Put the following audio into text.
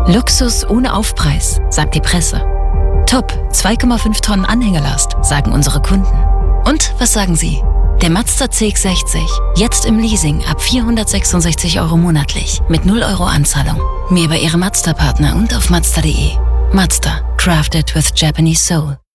Luxus ohne Aufpreis, sagt die Presse. Top, 2,5 Tonnen Anhängelast, sagen unsere Kunden. Und was sagen Sie? Der Mazda CX-60, jetzt im Leasing ab 466 € monatlich, mit 0 € Anzahlung. Mehr bei Ihrem Mazda-Partner und auf Mazda.de. Mazda, crafted with Japanese soul.